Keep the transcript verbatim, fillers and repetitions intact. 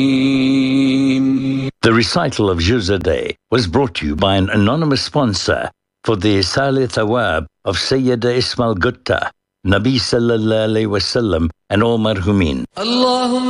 The recital of Juz a Day was brought to you by an anonymous sponsor for the Isal Thawab of Sayyida Ismail Gutta, Nabi Sallallahu Alaihi Wasallam and all marhumin.